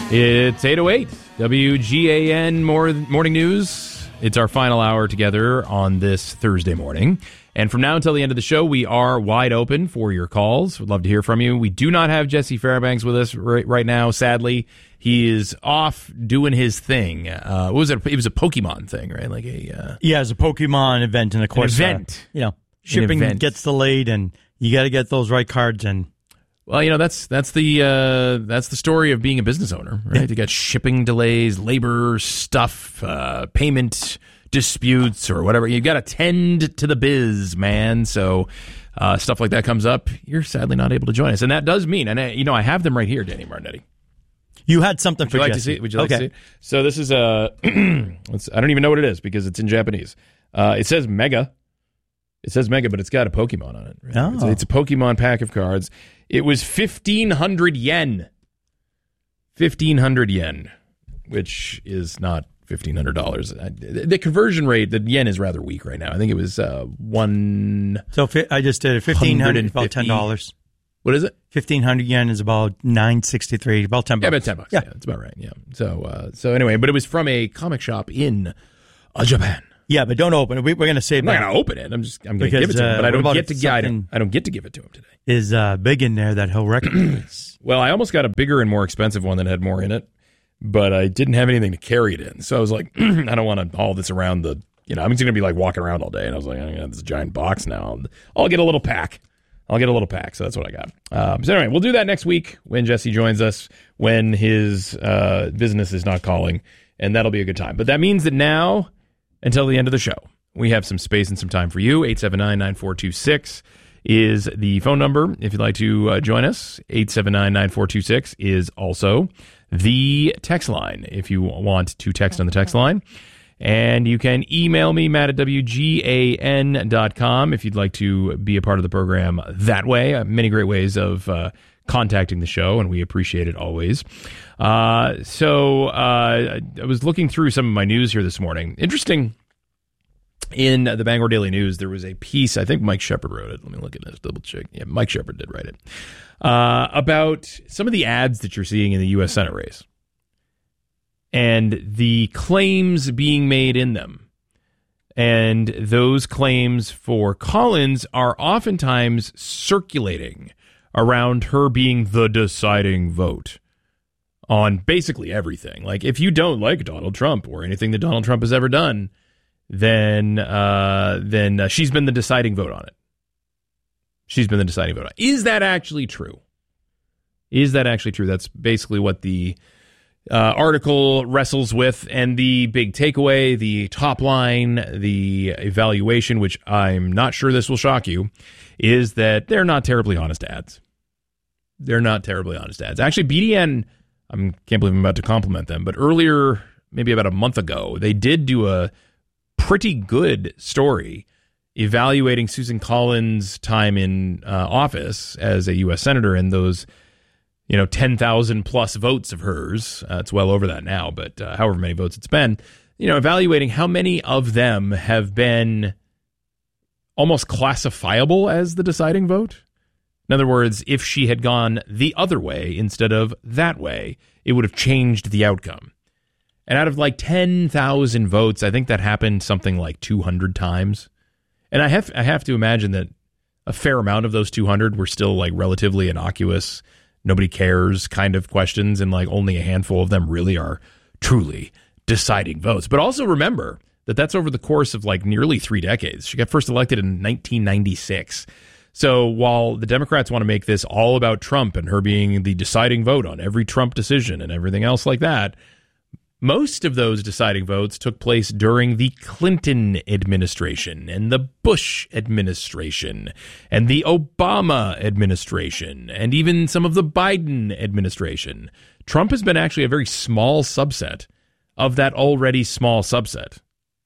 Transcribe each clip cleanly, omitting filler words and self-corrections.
It's 8:08, WGAN Morning News. It's our final hour together on this Thursday morning. And from now until the end of the show, we are wide open for your calls. We'd love to hear from you. We do not have Jesse Fairbanks with us right now, sadly. He is off doing his thing. What was it? It was a Pokemon thing, right? Like a yeah, it's a Pokemon event, and of course, shipping gets delayed, and you got to get those right cards in. Well, that's the story of being a business owner, right? You got shipping delays, labor stuff, payment disputes, or whatever. You got to tend to the biz, man. So stuff like that comes up. You're sadly not able to join us, and that does mean, and I have them right here, Danny Martinetti. You had something for Jesse. Would you like to see it? So this is I don't even know what it is because it's in Japanese. It says Mega. It says Mega, but it's got a Pokemon on it. Right? Oh. It's a Pokemon pack of cards. It was 1,500 yen. 1,500 yen, which is not $1,500. The conversion rate, the yen is rather weak right now. I think it was one. So I just did it. 1,500, about $10. What is it? 1,500 yen is about $9.63, about $10. Yeah, about $10. Yeah, that's about right. Yeah. So anyway, but it was from a comic shop in Japan. Yeah, but don't open it. We're going to save. I'm not going to open it. I'm going to give it to him, but I don't get to. I don't get to give it to him today. Is big in there that he'll recognize. Well, I almost got a bigger and more expensive one that had more in it, but I didn't have anything to carry it in. So I was like, I don't want to haul this around I'm just going to be like walking around all day. And I was like, I got this giant box now. I'll get a little pack. So that's what I got. So anyway, we'll do that next week when Jesse joins us, when his business is not calling, and that'll be a good time. But that means that now, until the end of the show, we have some space and some time for you. 879-9426 is the phone number if you'd like to join us. 879-9426 is also the text line if you want to text on the text line. And you can email me, Matt at WGAN.com, if you'd like to be a part of the program that way. Many great ways of contacting the show, and we appreciate it always. So I was looking through some of my news here this morning. Interesting, in the Bangor Daily News, there was a piece, I think Mike Shepard wrote it. Let me look at this, double check. Yeah, Mike Shepard did write it. About some of the ads that you're seeing in the U.S. Senate race and the claims being made in them. And those claims for Collins are oftentimes circulating around her being the deciding vote on basically everything. Like, if you don't like Donald Trump or anything that Donald Trump has ever done, then she's been the deciding vote on it. She's been the deciding vote on it. Is that actually true? That's basically what the article wrestles with, and the big takeaway, the top line, the evaluation, which I'm not sure this will shock you, is that they're not terribly honest ads. Actually, BDN, I can't believe I'm about to compliment them, but earlier, maybe about a month ago, they did do a pretty good story evaluating Susan Collins' time in office as a U.S. Senator and those 10,000 plus votes of hers. It's well over that now, but however many votes it's been, evaluating how many of them have been almost classifiable as the deciding vote. In other words, if she had gone the other way instead of that way, it would have changed the outcome. And out of like 10,000 votes, I think that happened something like 200 times. And I have to imagine that a fair amount of those 200 were still like relatively innocuous, nobody cares kind of questions, and like only a handful of them really are truly deciding votes. But also remember that that's over the course of like nearly 3 decades. She got first elected in 1996. So while the Democrats want to make this all about Trump and her being the deciding vote on every Trump decision and everything else like that, most of those deciding votes took place during the Clinton administration and the Bush administration and the Obama administration and even some of the Biden administration. Trump has been actually a very small subset of that already small subset.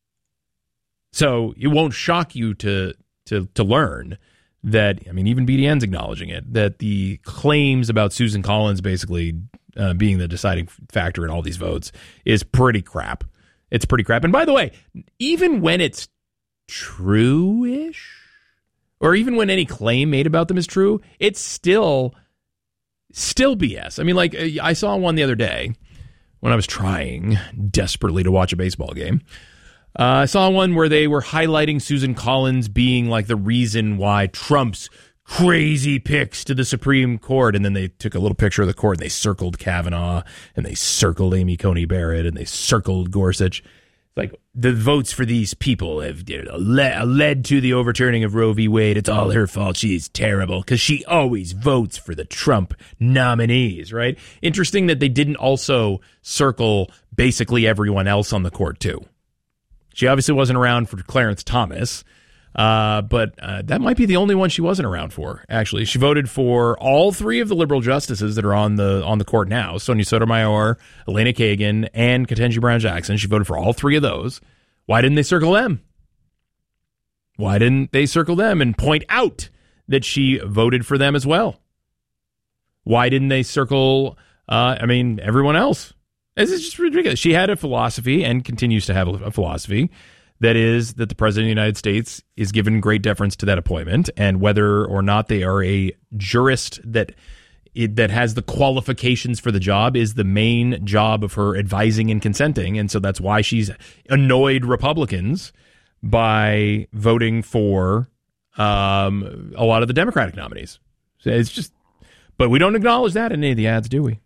So it won't shock you to learn that, I mean, even BDN's acknowledging it, that the claims about Susan Collins basically being the deciding factor in all these votes is pretty crap. It's pretty crap. And by the way, even when it's true-ish, or even when any claim made about them is true, it's still BS. I mean, like, I saw one the other day when I was trying desperately to watch a baseball game. I saw one where they were highlighting Susan Collins being like the reason why Trump's crazy picks to the Supreme Court. And then they took a little picture of the court and they circled Kavanaugh and they circled Amy Coney Barrett and they circled Gorsuch. Like, the votes for these people have led to the overturning of Roe v. Wade. It's all her fault. She's terrible because she always votes for the Trump nominees, right? Interesting that they didn't also circle basically everyone else on the court, too. She obviously wasn't around for Clarence Thomas, but that might be the only one she wasn't around for, actually. She voted for all three of the liberal justices that are on the court now, Sonia Sotomayor, Elena Kagan, and Ketanji Brown Jackson. She voted for all three of those. Why didn't they circle them? Why didn't they circle them and point out that she voted for them as well? Why didn't they circle, everyone else? This is just ridiculous. She had a philosophy and continues to have a philosophy that is that the president of the United States is given great deference to that appointment, and whether or not they are a jurist that has the qualifications for the job is the main job of her advising and consenting. And so that's why she's annoyed Republicans by voting for a lot of the Democratic nominees. So it's just, but we don't acknowledge that in any of the ads, do we?